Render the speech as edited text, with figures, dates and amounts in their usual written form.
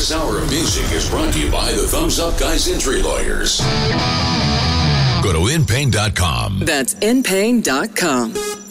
This hour of music is brought to you by the Thumbs Up Guys Injury Lawyers. Go to InPain.com. That's InPain.com.